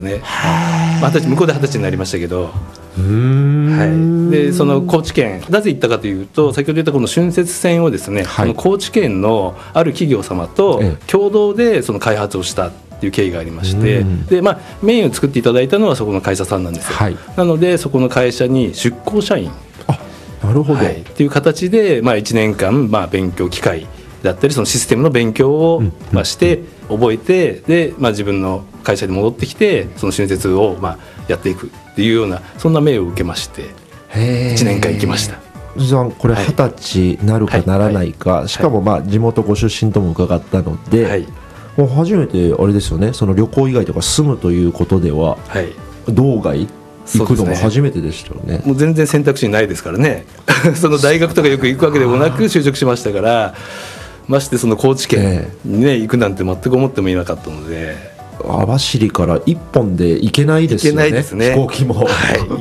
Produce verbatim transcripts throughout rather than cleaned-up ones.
ね、まあ、二十歳向こうで二十歳になりましたけど、 うーん、 はい、でその高知県なぜ行ったかというと、先ほど言ったこの浚渫船をですね、 はい、 この高知県のある企業様と共同でその開発をしたっていう経緯がありまして、で、まあ、メインを作っていただいたのはそこの会社さんなんですよ、はい、なのでそこの会社に出向社員、 あ、なるほど、 はい、っていう形で、まあ、いちねんかん、まあ、勉強機会だったりそのシステムの勉強を、まあ、して覚えて、で、まあ、自分の会社に戻ってきてその浚渫を、まあ、やっていくっていうようなそんな命を受けまして、いちねんかん行きました。 じゃあこれ二十歳なるかならないか、はいはい、しかもまあ地元ご出身とも伺ったので、はい、もう初めてあれですよね、その旅行以外とか住むということでは、はい、道外行くのも初めてでしたよね。 もう全然選択肢ないですからねその大学とかよく行くわけでもなく就職しましたから、ましてその高知県に、ね、行くなんて全く思ってもいなかったので、 網走から一本で行けないですよ ね, ですね飛行機も、はい、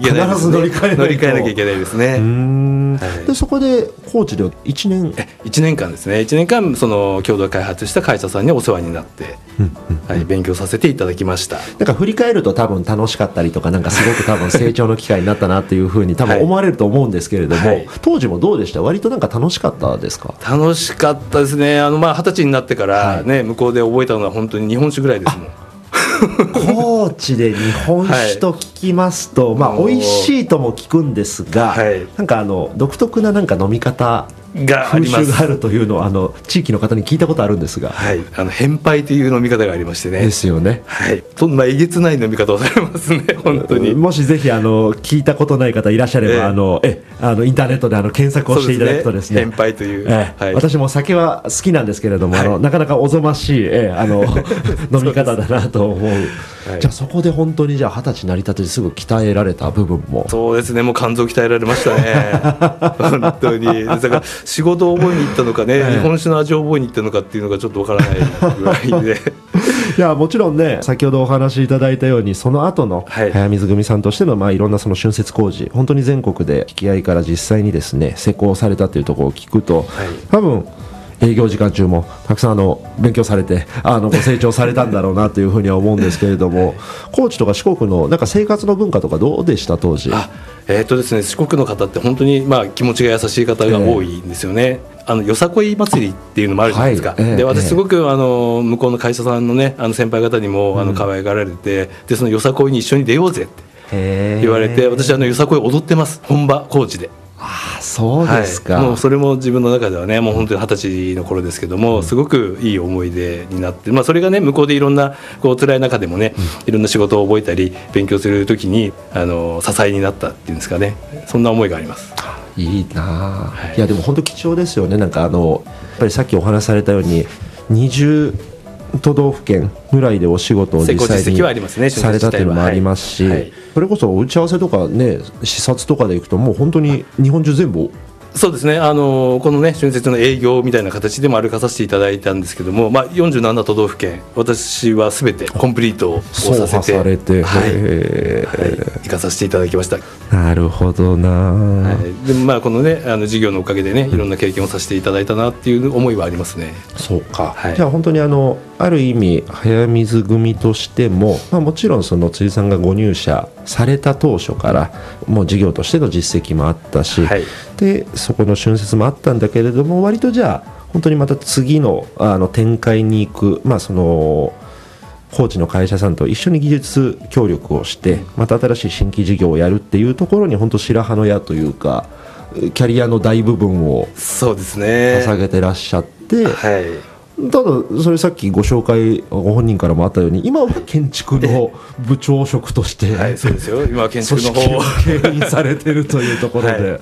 必ず乗り換えないと乗り換えなきゃいけないですね。うーん、はい、でそこで高知でいちねんいちねんかんですね。いちねんかんその共同開発した会社さんにお世話になって、うんうんうん、はい、勉強させていただきました。 なんか振り返ると多分楽しかったりとか、なんかすごく多分成長の機会になったなっていうふうに多分思われると思うんですけれども、はい、当時もどうでした？割となんか楽しかったですか？ 楽しかったですね。あのまあ二十歳になってからね、はい、向こうで覚えたのは本当に日本酒ぐらいですもん。 高知で日本酒と聞きますと、はい、まあ、美味しいとも聞くんですが、はい、なんかあの独特ななんか飲み方があります。風習があるというのをあの地域の方に聞いたことあるんですが、 はい、あの変杯という飲み方がありましてね。 ですよね、 はい、そんなえげつない飲み方をされますね本当に。 もしぜひあの聞いたことない方いらっしゃれば、えー、あのえあのインターネットであの検索をしていただくとですね、 変杯という、 えーはい、私も酒は好きなんですけれども、はい、あのなかなかおぞましい、えー、あの飲み方だなと思う、はい、じゃあそこで本当にじゃあ二十歳成り立てですぐ鍛えられた部分も。 そうですね、もう肝臓鍛えられましたね本当に。だから仕事を覚えに行ったのかね、えー、日本酒の味を覚えに行ったのかっていうのがちょっとわからないぐらいでいやもちろんね、先ほどお話しいただいたようにその後の早水組さんとしてのまあいろんなその浚渫工事、本当に全国で引き合いから実際にですね施工されたというところを聞くと、はい、多分営業時間中もたくさんあの勉強されてあのご成長されたんだろうなというふうには思うんですけれども、はい、高知とか四国のなんか生活の文化とかどうでした当時？ あ、えーとですね、四国の方って本当にまあ気持ちが優しい方が多いんですよね、えー、あのよさこい祭りっていうのもあるじゃないですか、はい、えー、で私すごくあの向こうの会社さんのねあの先輩方にもあの可愛がられて、うん、でそのよさこいに一緒に出ようぜって言われて、私あのよさこい踊ってます、本場高知で。 ああ、そうですか、 はい、もうそれも自分の中ではねもう本当に二十歳の頃ですけども、うん、すごくいい思い出になって、まあ、それがね向こうでいろんなこう辛い中でもね、うん、いろんな仕事を覚えたり勉強するときにあの支えになったっていうんですかね、そんな思いがあります。 いいな、はい、いやでも本当貴重ですよね。なんかあのやっぱりさっきお話しされたようににじゅう都道府県ぐらいでお仕事を実際にされたというのもありますし、はいはい、それこそ打ち合わせとかね視察とかで行くともう本当に日本中全部。 そうですね、あのこのね浚渫の営業みたいな形でも歩かさせていただいたんですけども、まあ、よんじゅうなな都道府県私はすべてコンプリートをさせてされて、 はいはい、行かさせていただきました。 なるほどな、 はい、でまあ、このねあの事業のおかげでねいろんな経験をさせていただいたなっていう思いはありますね。 そうか、はい、じゃあ本当にあのある意味早水組としても、まあ、もちろんその辻さんがご入社された当初からもう事業としての実績もあったし、はい、でそこの浚渫もあったんだけれども、割とじゃあ本当にまた次の、あの展開に行く、まあ、その高知の会社さんと一緒に技術協力をしてまた新しい新規事業をやるっていうところに本当白羽の矢というかキャリアの大部分を捧げてらっしゃって、はい、ただそれさっきご紹介ご本人からもあったように今は建築の部長職として、はい、そうですよ、今は建築の方を牽引されてるというところで、はいはい、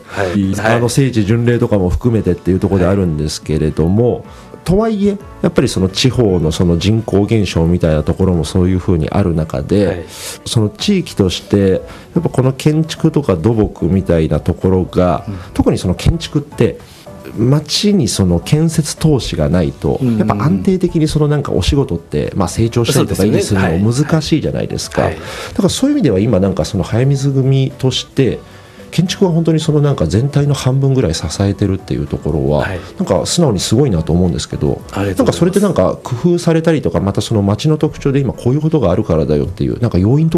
あの聖地巡礼とかも含めてっていうところであるんですけれども、はい、とはいえやっぱりその地方のその人口減少みたいなところもそういうふうにある中で、はい、その地域としてやっぱこの建築とか土木みたいなところが、うん、特にその建築って町にその建設投資がないとやっぱ安定的にそのなんかお仕事ってまあ成長したりとか維持するのも難しいじゃないですか。だからそういう意味では今なんかその早水組として建築は本当にそのなんか全体の半分ぐらい支えてるっていうところは、はい、なんか素直にすごいなと思うんですけど、なんかそれってなんか工夫されたりとか、またその街の特徴で今こういうことがあるからだよっていうなんか要因と